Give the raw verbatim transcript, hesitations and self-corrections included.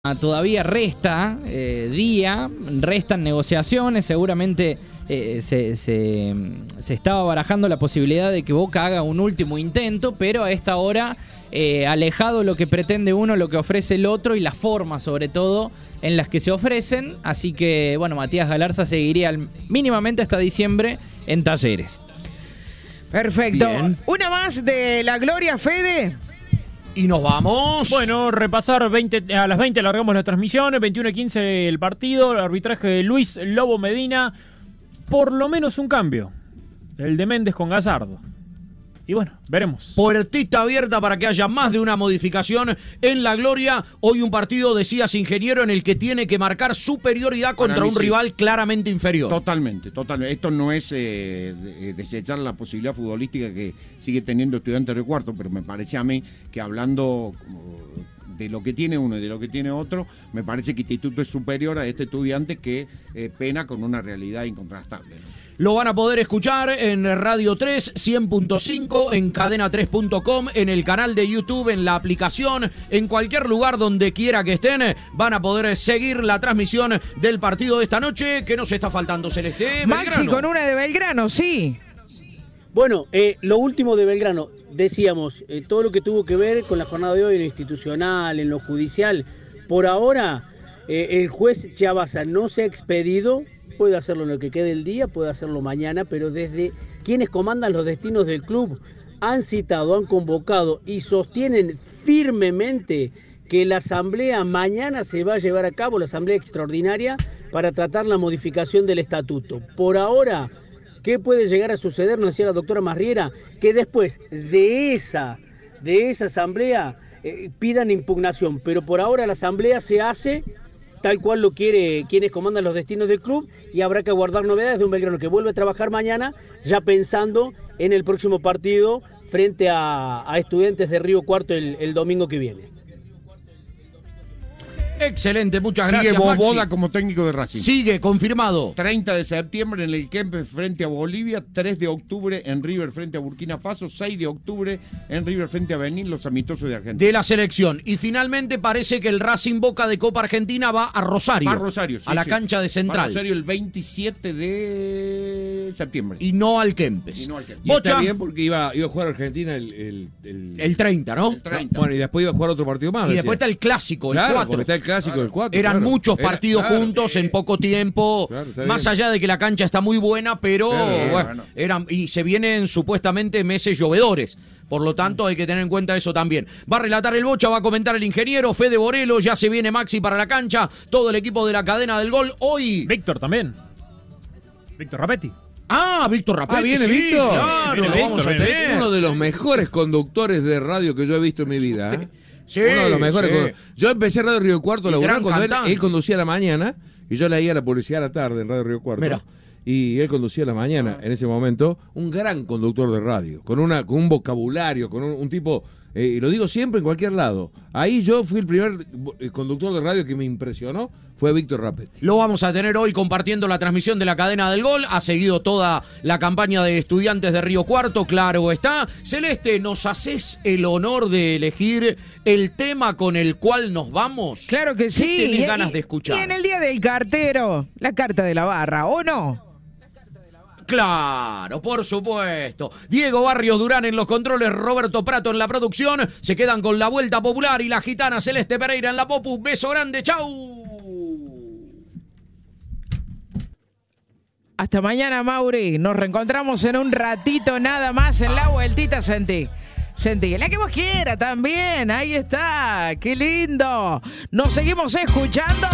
Todavía resta eh, día, restan negociaciones, seguramente eh, se, se, se estaba barajando la posibilidad de que Boca haga un último intento, pero a esta hora eh, alejado lo que pretende uno, lo que ofrece el otro y las formas sobre todo en las que se ofrecen, así que bueno, Matías Galarza seguiría mínimamente hasta diciembre en Talleres. Perfecto. Bien. Una más de la Gloria, Fede. Y nos vamos. Bueno, repasar veinte, a las veinte largamos la transmisión, veintiuno y quince el partido, el arbitraje de Luis Lobo Medina, por lo menos un cambio, el de Méndez con Gallardo. Y bueno, veremos. Puertita abierta para que haya más de una modificación en la Gloria. Hoy un partido, decías, ingeniero, en el que tiene que marcar superioridad contra un sí. rival claramente inferior. Totalmente, totalmente. Esto no es eh, desechar la posibilidad futbolística que sigue teniendo Estudiantes de Cuarto, pero me parece a mí que hablando de lo que tiene uno y de lo que tiene otro, me parece que Instituto es superior a este Estudiante que eh, pena con una realidad incontrastable. Lo van a poder escuchar en Radio tres, cien punto cinco, en cadena tres punto com, en el canal de YouTube, en la aplicación, en cualquier lugar donde quiera que estén, van a poder seguir la transmisión del partido de esta noche. ¿Qué nos está faltando, Celeste? Maxi Belgrano. con una de Belgrano, sí. Bueno, eh, lo último de Belgrano, decíamos, eh, todo lo que tuvo que ver con la jornada de hoy en lo institucional, en lo judicial, por ahora eh, el juez Chiabaza no se ha expedido. Puede hacerlo en lo que quede el día, puede hacerlo mañana, pero desde quienes comandan los destinos del club han citado, han convocado y sostienen firmemente que la asamblea mañana se va a llevar a cabo, la asamblea extraordinaria, para tratar la modificación del estatuto. Por ahora, ¿qué puede llegar a suceder? Nos decía la doctora Marriera, que después de esa, de esa asamblea eh, pidan impugnación, pero por ahora la asamblea se hace tal cual lo quiere quienes comandan los destinos del club, y habrá que aguardar novedades de un Belgrano que vuelve a trabajar mañana, ya pensando en el próximo partido frente a, a Estudiantes de Río Cuarto el, el domingo que viene. Excelente, muchas Sigue gracias, Boboda Maxi. como técnico de Racing. Sigue, confirmado. treinta de septiembre en el Kempes frente a Bolivia, tres de octubre en River frente a Burkina Faso, seis de octubre en River frente a Benín, los amistosos de Argentina. De la selección. Y finalmente parece que el Racing Boca de Copa Argentina va a Rosario. Va a Rosario, sí, a la sí. cancha de Central. Va a Rosario el veintisiete de septiembre. Y no al Kempes. Y no al Kempes. Y está Bocha, bien porque iba, iba a jugar Argentina el, el, el, el treinta, ¿no? El treinta. Bueno, y después iba a jugar otro partido más. Y decía. después está el clásico, el Claro, cuatro. porque está el clásico Claro. del cuatro. Eran claro. muchos Era- partidos claro. juntos en poco tiempo, Claro, está más bien. allá de que la cancha está muy buena, pero Claro, bueno, bueno. eran y se vienen supuestamente meses llovedores. Por lo tanto, hay que tener en cuenta eso también. Va a relatar el Bocha, va a comentar el ingeniero Fede Borelo, ya se viene Maxi para la cancha, todo el equipo de la cadena del gol hoy. Víctor también. Víctor Rapetti. Ah, Víctor Rapetti. Ah, viene sí, Víctor. Claro, Viene lo Víctor, vamos a viene tener. Uno de los mejores conductores de radio que yo he visto en mi vida. ¿eh? Sí, Uno de los mejores. sí. condu- Yo empecé Radio Río Cuarto a Y laburar gran cuando él, cantante. él conducía a la mañana y yo leía la publicidad a la tarde en Radio Río Cuarto. Mira. Y él conducía a la mañana, en ese momento, un gran conductor de radio, con una con un vocabulario, con un, un tipo, eh, y lo digo siempre en cualquier lado. Ahí yo fui el primer eh, conductor de radio que me impresionó, fue Víctor Rapetti. Lo vamos a tener hoy compartiendo la transmisión de la cadena del gol. Ha seguido toda la campaña de Estudiantes de Río Cuarto, claro está. Celeste, ¿nos haces el honor de elegir el tema con el cual nos vamos? Claro que sí. ¿Qué tenés Y- ganas y- de escuchar? Y en el día del cartero, la carta de la barra, ¿o no? Claro, por supuesto. Diego Barrios Durán en los controles, Roberto Prato en la producción. Se quedan con la Vuelta Popular y la gitana Celeste Pereira en la Popu. Beso grande, chau. Hasta mañana, Mauri. Nos reencontramos en un ratito nada más en la vueltita, Sentí. Sentí. La que vos quieras también. Ahí está. Qué lindo. Nos seguimos escuchando.